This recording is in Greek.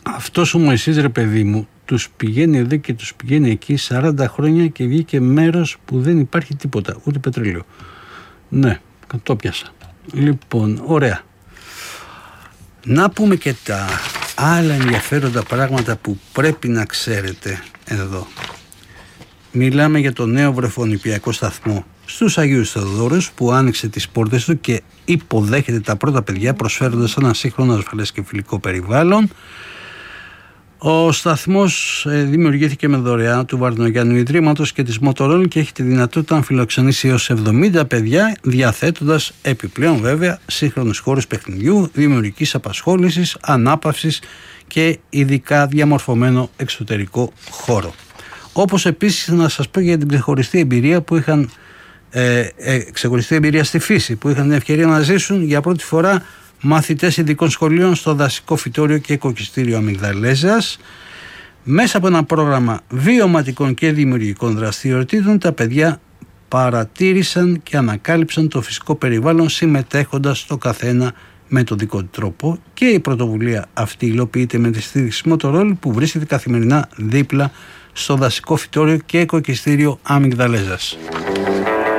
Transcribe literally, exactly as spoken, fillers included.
αυτός ο Μωυσής, ρε παιδί μου, τους πηγαίνει εδώ και τους πηγαίνει εκεί σαράντα χρόνια και βγήκε μέρος που δεν υπάρχει τίποτα, ούτε πετρέλαιο. Ναι, το πιάσα. Λοιπόν, ωραία. Να πούμε και τα άλλα ενδιαφέροντα πράγματα που πρέπει να ξέρετε εδώ. Μιλάμε για το νέο βρεφονηπιακό σταθμό στους Αγίους Θεοδόρους που άνοιξε τις πόρτες του και υποδέχεται τα πρώτα παιδιά, προσφέροντας ένα σύγχρονο, ασφαλές και φιλικό περιβάλλον. Ο σταθμός ε, δημιουργήθηκε με δωρεάν του Βαρδινογιάννου Ιδρύματος και της Motorola και έχει τη δυνατότητα να φιλοξενήσει έως εβδομήντα παιδιά, διαθέτοντας επιπλέον βέβαια σύγχρονους χώρους παιχνιδιού, δημιουργικής απασχόλησης, ανάπαυσης και ειδικά διαμορφωμένο εξωτερικό χώρο. Όπως επίσης να σας πω για την ξεχωριστή εμπειρία που είχαν ε, ε, ξεχωριστή εμπειρία στη φύση που είχαν την ευκαιρία να ζήσουν για πρώτη φορά μαθητές ειδικών σχολείων στο Δασικό Φυτόριο και Οικοκυστήριο Αμυγδαλέζας. Μέσα από ένα πρόγραμμα βιωματικών και δημιουργικών δραστηριοτήτων τα παιδιά παρατήρησαν και ανακάλυψαν το φυσικό περιβάλλον συμμετέχοντας στο καθένα με τον δικό του τρόπο και η πρωτοβουλία αυτή υλοποιείται με τη στήριξη Motorola που βρίσκεται καθημερινά δίπλα στο Δασικό Φυτόριο και Οικοκυστήριο Αμυγδαλέζας.